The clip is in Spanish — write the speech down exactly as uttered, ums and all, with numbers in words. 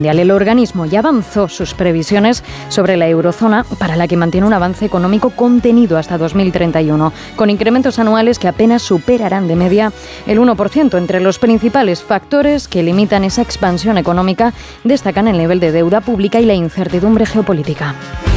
El organismo ya avanzó sus previsiones sobre la eurozona, para la que mantiene un avance económico contenido hasta dos mil treinta y uno, con incrementos anuales que apenas superarán de media el uno por ciento. Entre los principales factores que limitan esa expansión económica destacan el nivel de deuda pública y la incertidumbre geopolítica.